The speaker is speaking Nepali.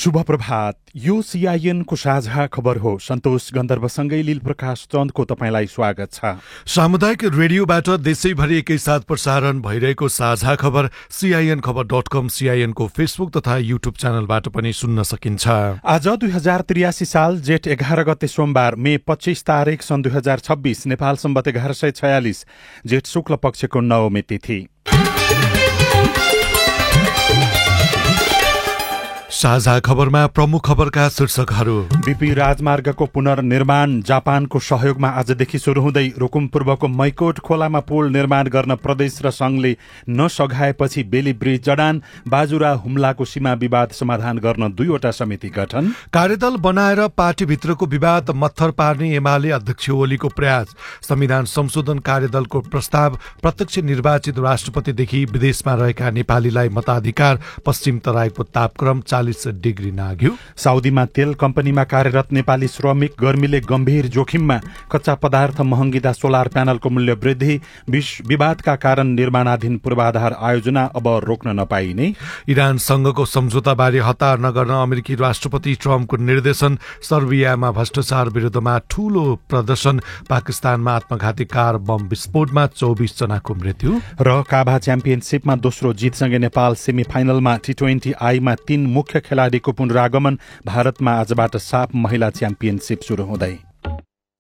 शुभ प्रभात। यो सीआईएन को साझा खबर हो। सन्तोष गन्धर्वसँगै लील प्रकाश चन्दको तपाईलाई स्वागत छ। सामुदायिक रेडियोबाट देशैभरि एकैसाथ प्रसारण भइरहेको साझा खबर सीआईएन खबर.com, सीआईएन को फेसबुक तथा युट्युब च्यानलबाट पनि सुन्न सकिन्छ। आज 2083 साल जेठ 11 गते सोमबार, मे 25 तारिक सन् 2026, नेपाल सम्वत 1146, जेठ शुक्ल पक्षको 9 तिथि। साझा खबरमा प्रमुख खबरका शीर्षकहरू। बीपी राजमार्गको पुनर्निर्माण जापानको सहयोगमा आजदेखि शुरू हुँदै रुकुम पूर्वको मैकोट खोलामा पुल निर्माण गर्न प्रदेश र संघले नसघाएपछि बेली ब्रिज जडान, बाजुरा हुम्लाको सीमा विवाद समाधान गर्न 2वटा समिति गठन। कार्यदल बनाएर पार्टीभित्रको विवाद मत्थर पार्ने एमाले अध्यक्ष ओलीको प्रयास। संविधान संशोधन कार्यदलको प्रस्ताव। प्रत्यक्ष निर्वाचित राष्ट्रपतिदेखि विदेशमा रहेका नेपालीलाई मताधिकार। पश्चिम तराईको तापक्रम 40 डिग्री नाग्यो। साउदीमा तेल कम्पनीमा कार्यरत नेपाली श्रमिक गर्मीले गम्भीर जोखिममा। कच्चा पदार्थ महँगिँदा सोलर प्यानलको मूल्य वृद्धि। विवादका कारण निर्माणाधीन पूर्वाधार आयोजना अब रोक्न नपाइने। इरानसँगको सम्झौताबारे हतार नगर्न अमेरिकी राष्ट्रपति ट्रम्पको निर्देशन। सर्बियामा भ्रष्टाचार विरुद्धमा ठूलो प्रदर्शन। पाकिस्तानमा आत्मघाती कार बम विस्फोटमा 24 जनाको मृत्यु। र काभा च्याम्पियनशिपमा दोस्रो जितसँगै नेपाल सेमी फाइनलमा। T20 आईमा 3 मुख्य खेलाडीको पुनरागमन। भारतमा आजबाट साफ महिला च्याम्पियनशिप शुरू हुँदै।